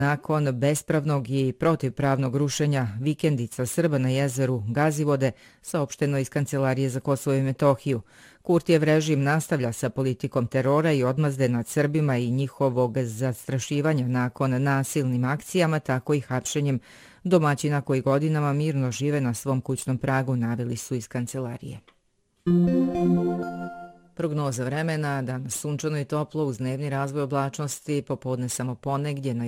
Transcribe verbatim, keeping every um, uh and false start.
Nakon bespravnog i protivpravnog rušenja vikendica Srba na jezeru Gazivode, saopšteno iz Kancelarije za Kosovo i Metohiju, Kurtijev režim nastavlja sa politikom terora i odmazde nad Srbima i njihovog zastrašivanja nakon nasilnim akcijama, tako i hapšenjem domaćina koji godinama mirno žive na svom kućnom pragu, naveli su iz Kancelarije. Prognoza vremena, danas sunčano i toplo uz dnevni razvoj oblačnosti, popodne samo ponegdje na